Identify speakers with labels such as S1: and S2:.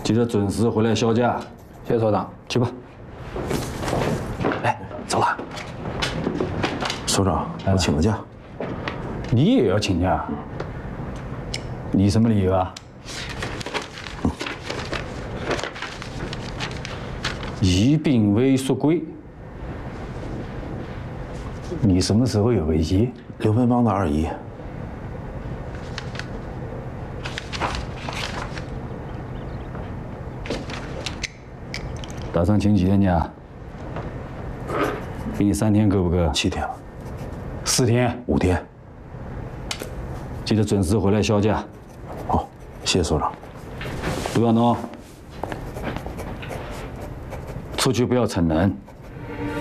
S1: 记得准时回来销假。
S2: 谢所长，
S1: 去吧。
S3: 哎，走了。所长，我请个假。
S1: 你也要请假？你什么理由啊？疫病未xuất归。你什么时候有个姨？
S3: 刘文邦的二姨。
S1: 打算请几天假？给你3天够不够
S3: ？7天。
S1: 4天
S3: ？5天。
S1: 记得准时回来销假。
S3: 好，谢谢所长。
S1: 不要闹，出去不要逞能。